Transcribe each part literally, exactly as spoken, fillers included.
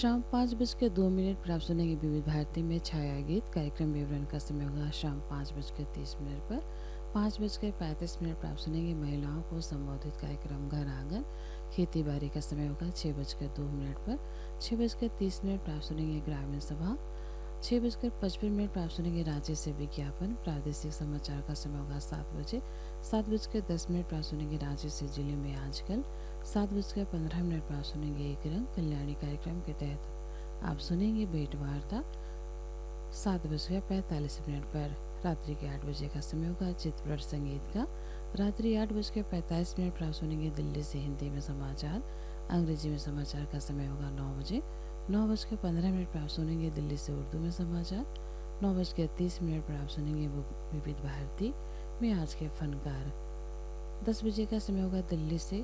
शाम पाँच बज के दो मिनट पर आप सुनेंगे विविध भारती में छाया गीत। कार्यक्रम विवरण का समय होगा शाम पाँच बज के तीस मिनट पर। पाँच बज के पैंतीस मिनट पर आप सुनेंगे महिलाओं को संबोधित कार्यक्रम घर आंगन। खेती बाड़ी का समय होगा छः बज के दो मिनट पर। छः बज के तीस मिनट पर आप सुनेंगे ग्रामीण सभा। छः बजकर पचपन मिनट पर आप सुनेंगे राज्य से विज्ञापन। प्रादेशिक समाचार का समय होगा सात बजे। सात बज के दस मिनट पर आप सुनेंगे राज्य से जिले में आजकल। सात बज के पंद्रह मिनट पर आप सुनेंगे एक रंग कल्याणी कार्यक्रम के तहत आप सुनेंगे भेंट वार्ता। सात बज के पैंतालीस मिनट पर रात्रि के आठ बजे का समय होगा चित्रपट संगीत का। रात्रि आठ बज के पैंतालीस मिनट पर आप सुनेंगे दिल्ली से हिंदी में समाचार। अंग्रेजी में समाचार का समय होगा नौ बजे। नौ बज के पंद्रह मिनट पर आप सुनेंगे दिल्ली से उर्दू में समाचार। नौ बज के तीस मिनट पर आप सुनेंगे विविध भारती में आज के फनकार। दस बजे का समय होगा दिल्ली से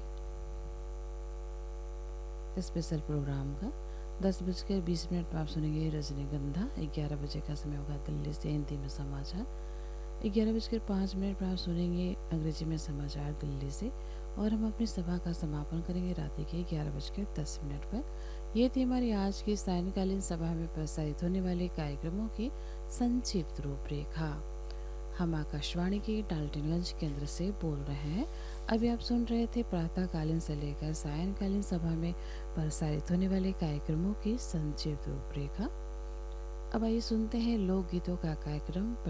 स्पेशल प्रोग्राम का। दस बज के बीस मिनट पर आप सुनेंगे रजनीगंधा। ग्यारह बजे का समय होगा दिल्ली से हिंदी में समाचार। ग्यारह बजकर पाँच मिनट पर आप सुनेंगे अंग्रेजी में समाचार दिल्ली से। और हम अपनी सभा का समापन करेंगे रात्रि के ग्यारह बजकर दस मिनट पर। ये थी हमारी आज की सायंकालीन सभा में प्रसारित होने वाले कार्यक्रमों की संक्षिप्त रूपरेखा। हम आकाशवाणी के डाल्टनगंज केंद्र से बोल रहे हैं। अभी आप सुन रहे थे प्रातःकालीन से लेकर सायंकालीन सभा में प्रसारित होने वाले कार्यक्रमों की संक्षिप्त रूपरेखा। अब आइए सुनते हैं लोकगीतों का कार्यक्रम।